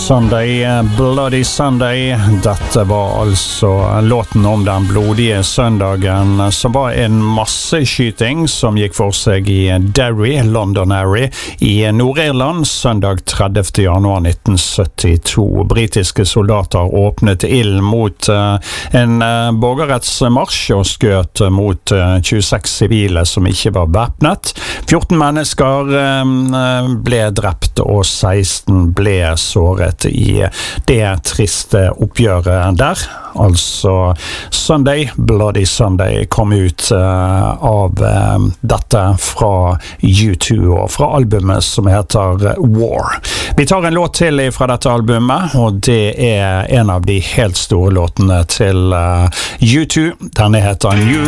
Sunday, Bloody Sunday. Dette var altså låten om den blodige søndagen, som var en masseskyting som gikk for seg i Derry, Londonderry, i Nord-Irland, søndag 30. januar 1972. Britiske soldater åpnet ild mot en borgerrettsmarsj og skjøt mot 26 sivile som ikke var væpnet. 14 mennesker ble drept og 16 ble såret i det triste oppgjøret der. Altså Sunday, Bloody Sunday kom ut av dette fra U2 og fra albumet som heter War. Vi tar en låt til fra dette albumet, og det er en av de helt store låtene til U2. Denne heter New